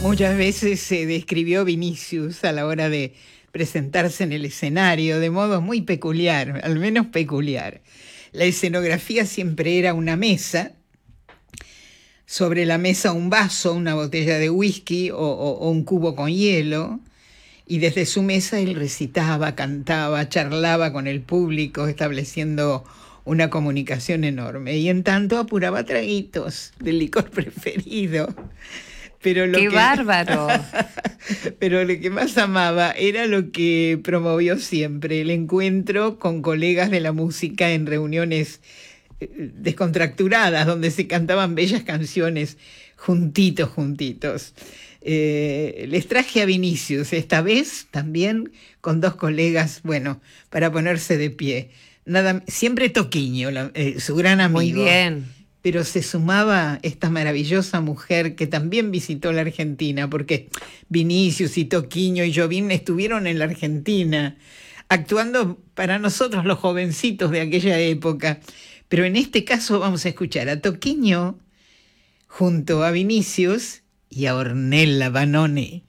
Muchas veces se describió Vinicius a la hora de presentarse en el escenario de modo muy peculiar, al menos peculiar. La escenografía siempre era una mesa, sobre la mesa un vaso, una botella de whisky o un cubo con hielo, y desde su mesa él recitaba, cantaba, charlaba con el público, estableciendo una comunicación enorme. Y en tanto apuraba traguitos del licor preferido. Pero ¡Qué bárbaro! Pero lo que más amaba era lo que promovió siempre, el encuentro con colegas de la música en reuniones descontracturadas, donde se cantaban bellas canciones juntitos. Les traje a Vinicius, esta vez también con dos colegas, bueno, para ponerse de pie. Siempre Toquinho, su gran amigo. Muy bien. Pero se sumaba esta maravillosa mujer que también visitó la Argentina, porque Vinicius y Toquinho y Jobim estuvieron en la Argentina, actuando para nosotros los jovencitos de aquella época. Pero en este caso vamos a escuchar a Toquinho junto a Vinicius y a Ornella Vanoni.